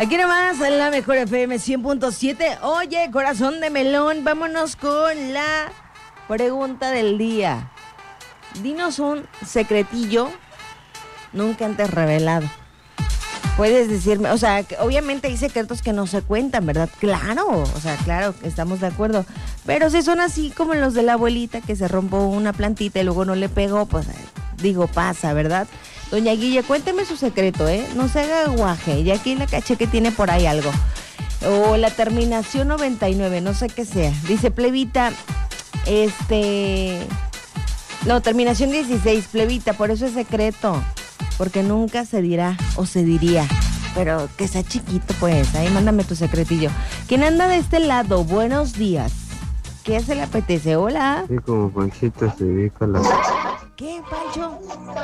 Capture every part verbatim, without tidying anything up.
Aquí nomás en la mejor F M cien punto siete. Oye, corazón de melón, vámonos con la pregunta del día. Dinos un secretillo nunca antes revelado. Puedes decirme, o sea, que obviamente hay secretos que no se cuentan, ¿verdad? Claro, o sea, claro, estamos de acuerdo. Pero si son así como los de la abuelita que se rompió una plantita y luego no le pegó, pues digo, pasa, ¿verdad? Doña Guille, cuénteme su secreto, ¿eh? No se haga guaje, y aquí le caché que tiene por ahí algo. O la terminación noventa y nueve, no sé qué sea. Dice, plebita, este... No, terminación dieciséis, plebita, por eso es secreto. Porque nunca se dirá o se diría. Pero que sea chiquito, pues. Ahí mándame tu secretillo. ¿Quién anda de este lado? Buenos días. ¿Qué se le apetece? Hola. Sí, como Panchito se dedica a la... ¿Qué, Pancho?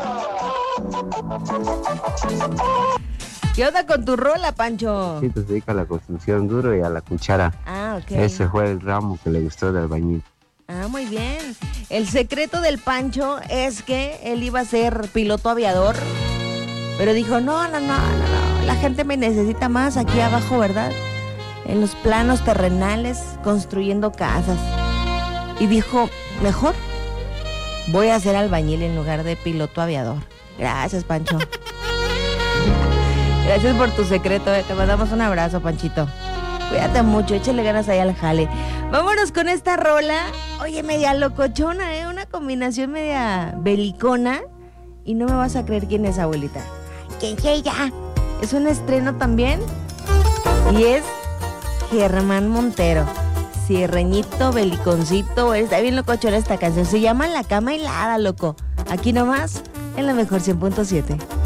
¿Qué onda con tu rola, Pancho? Panchito se dedica a la construcción duro y a la cuchara. Ah, ok. Ese fue el ramo que le gustó del albañil. Ah, muy bien. El secreto del Pancho es que él iba a ser piloto aviador, pero dijo, no, no, no, no, no, la gente me necesita más aquí abajo, ¿verdad? En los planos terrenales, construyendo casas. Y dijo, mejor voy a ser albañil en lugar de piloto aviador. Gracias, Pancho. Gracias por tu secreto, eh. Te mandamos un abrazo, Panchito. Cuídate mucho, échale ganas ahí al jale. Vámonos con esta rola. Oye, media locochona, ¿eh? Una combinación media belicona. Y no me vas a creer quién es, abuelita. ¿Quién es ella? Es un estreno también. Y es Germán Montero. Cierreñito, beliconcito. Está bien locochona esta canción. Se llama La Cama Helada, loco. Aquí nomás, en la mejor cien punto siete.